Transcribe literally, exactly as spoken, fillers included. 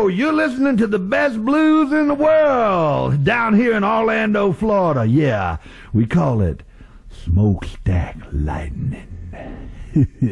you're listening to the best blues in the world down here in Orlando, Florida. Yeah, we call it Smokestack Lightning.